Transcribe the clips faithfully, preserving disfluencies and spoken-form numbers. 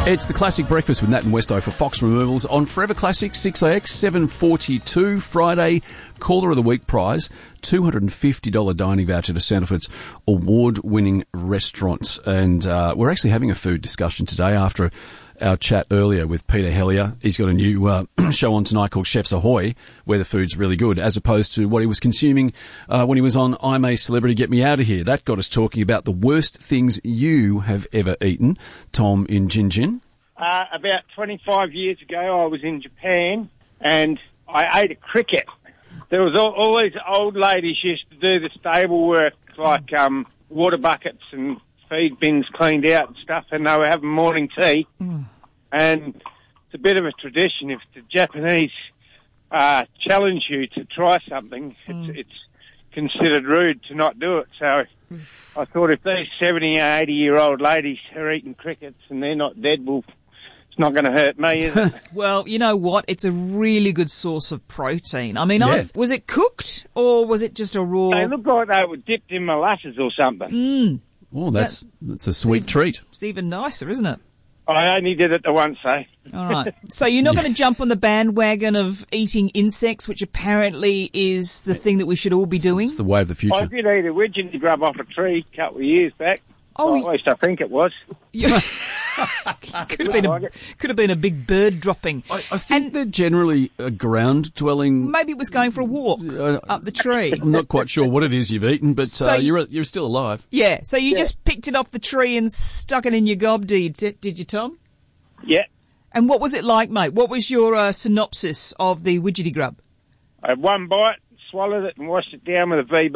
It's the Classic Breakfast with Nat and Westo for Fox Removals on Forever Classic six A X seven forty-two. Friday, Caller of the Week prize, two hundred fifty dollars dining voucher to Sandifords award-winning restaurants. And uh, we're actually having a food discussion today after our chat earlier with Peter Hellier. He's got a new uh, show on tonight called Chefs Ahoy, where the food's really good, as opposed to what he was consuming uh, when he was on I'm a Celebrity, Get Me Out of Here. That got us talking about the worst things you have ever eaten. Tom in Gin Gin. Uh, about twenty-five years ago, I was in Japan and I ate a cricket. There was all, all these old ladies used to do the stable work, like um, water buckets and feed bins cleaned out and stuff, and they were having morning tea. Mm. And it's a bit of a tradition. If the Japanese uh, challenge you to try something, mm. it's, it's considered rude to not do it. So I thought if these seventy or eighty-year-old ladies are eating crickets and they're not dead, well, it's not going to hurt me, is it? Well, you know what? It's a really good source of protein. I mean, Yeah. I've, was it cooked or was it just a raw... They look like they were dipped in molasses or something. Mm. Oh, that's that's a sweet treat. It's even nicer, isn't it? I only did it the once, eh? All right. So you're not going to jump on the bandwagon of eating insects, which apparently is the thing that we should all be doing? It's the way of the future. I did eat a widgeon grub off a tree a couple of years back. Oh, Well, at least I think it was. Yeah. could have been a could have been a big bird dropping. I, I think they're generally a ground-dwelling... Maybe it was going for a walk Uh, up the tree. I'm not quite sure what it is you've eaten, but So uh, you- you're you're still alive. Yeah. So you Yeah. just picked it off the tree and stuck it in your gob, did did you, Tom? Yeah. And what was it like, mate? What was your uh, synopsis of the widgety grub? I had one bite, swallowed it and washed it down with a V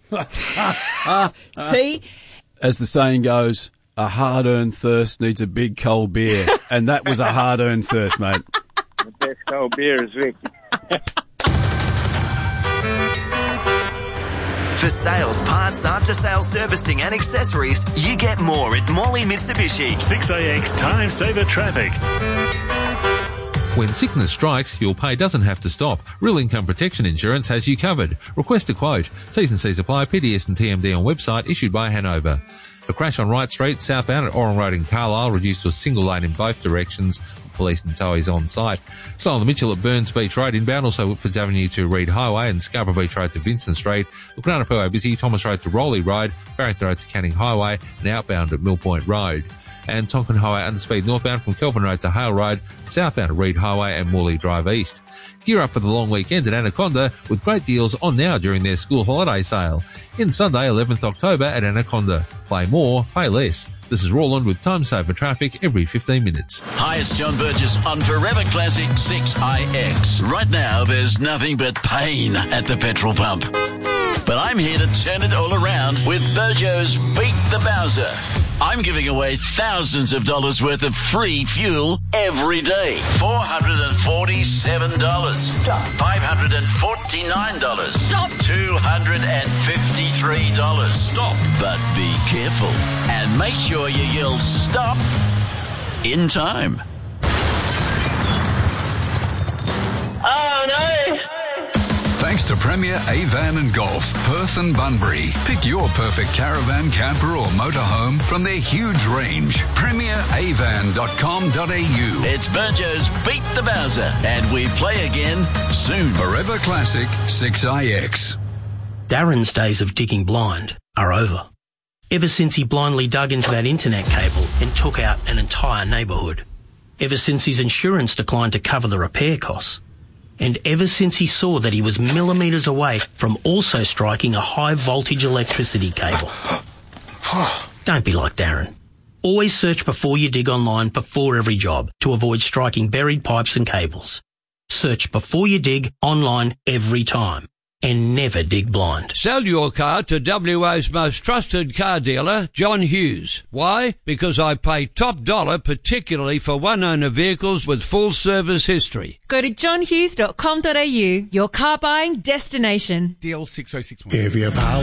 B. See? As the saying goes, a hard-earned thirst needs a big cold beer, and that was a hard-earned thirst, mate. The best cold beer is Vic. For sales, parts, after-sales servicing and accessories, you get more at Morley Mitsubishi. six A X Time Saver Traffic. When sickness strikes, your pay doesn't have to stop. Real Income Protection Insurance has you covered. Request a quote. T's and C's apply. P D S and T M D on website, issued by Hanover. A crash on Wright Street, southbound at Oran Road in Carlisle, reduced to a single lane in both directions. Police and towies on site. Silent the Mitchell at Burns Beach Road inbound, also Whitfords Avenue to Reed Highway and Scarborough Beach Road to Vincent Street. Luknana Fairway busy, Thomas Road to Rowley Road, Barrington Road to Canning Highway and outbound at Mill Point Road. And Tonkin Highway underspeed northbound from Kelvin Road to Hale Road, southbound at Reed Highway and Morley Drive East. Gear up for the long weekend at Anaconda with great deals on now during their school holiday sale. In Sunday, eleventh October at Anaconda. Play more, pay less. This is Roland with Time Saver Traffic every fifteen minutes. Hi, it's John Burgess on Forever Classic six I X. Right now, there's nothing but pain at the petrol pump. But I'm here to turn it all around with Burjo's Beat the Bowser. I'm giving away thousands of dollars worth of free fuel every day. four hundred forty-seven dollars. Stop. five hundred forty-nine dollars. Stop. two hundred fifty-three dollars. Stop. But be careful and make sure you yell stop in time. Oh, no. Thanks to Premier Avan and Golf, Perth and Bunbury. Pick your perfect caravan, camper or motorhome from their huge range. premier avan dot com dot a u. It's Burjo's Beat the Bowser, and we play again soon. Forever Classic six I X. Darren's days of digging blind are over. Ever since he blindly dug into that internet cable and took out an entire neighbourhood. Ever since his insurance declined to cover the repair costs. And ever since he saw that he was millimetres away from also striking a high-voltage electricity cable. Don't be like Darren. Always search before you dig online before every job to avoid striking buried pipes and cables. Search before you dig online every time. And never dig blind. Sell your car to W A's most trusted car dealer, John Hughes. Why? Because I pay top dollar, particularly for one-owner vehicles with full service history. Go to john hughes dot com dot a u, your car buying destination. D L six oh six one. If your pal